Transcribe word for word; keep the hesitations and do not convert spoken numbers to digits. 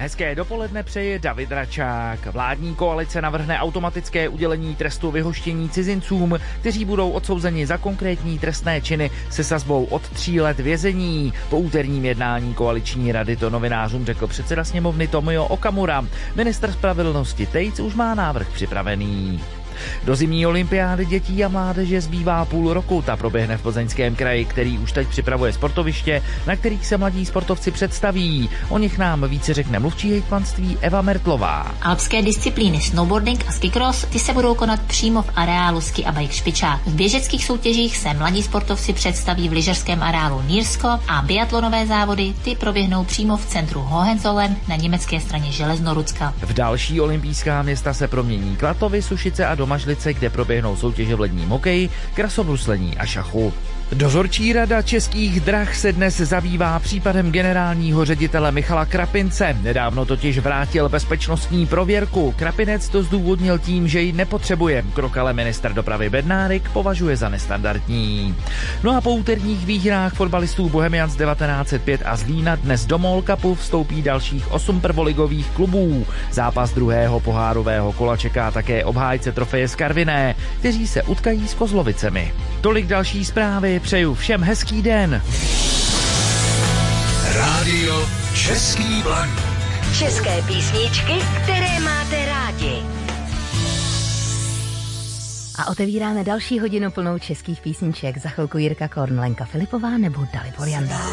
Hezké dopoledne přeje David Račák. Vládní koalice navrhne automatické udělení trestu vyhoštění cizincům, kteří budou odsouzeni za konkrétní trestné činy se sazbou od tří let vězení. Po úterním jednání koaliční rady to novinářům řekl předseda sněmovny Tomio Okamura. Ministr spravedlnosti Tejc už má návrh připravený. Do zimní olympiády dětí a mládeže zbývá půl roku. Ta proběhne v Plzeňském kraji, který už teď připravuje sportoviště, na kterých se mladí sportovci představí. O nich nám více řekne mluvčí hejtmanství Eva Mertlová. Alpské disciplíny snowboarding a skicross, ty se budou konat přímo v areálu Ski a Bike Špičák. V běžeckých soutěžích se mladí sportovci představí v lyžařském areálu Nýrsko a biatlonové závody, ty proběhnou přímo v centru Hohenzollern na německé straně Železnorucka. V další olympijská města se promění Klatovy, Sušice a Domažlice, kde proběhnou soutěže v ledním hokeji, krasobruslení a šachu. Dozorčí rada Českých drah se dnes zabývá případem generálního ředitele Michala Krapince. Nedávno totiž vrátil bezpečnostní prověrku. Krapinec to zdůvodnil tím, že ji nepotřebuje. Krok ale ministr dopravy Bednárik považuje za nestandardní. No a po úterních výhrách fotbalistů Bohemians devatenáct set pět a Zlína dnes do MOL Cupu vstoupí dalších osm prvoligových klubů. Zápas druhého pohárového kola čeká také obhájce trofeje z Karviné, kteří se utkají s Kozlovicemi. Tolik další zprávy. Přeju všem hezký den. Rádio Český Blaník. České písničky, které máte rádi. A otevíráme další hodinu plnou českých písniček. Za chvilku Jirka Korn, Lenka Filipová nebo Dalibor Jandák.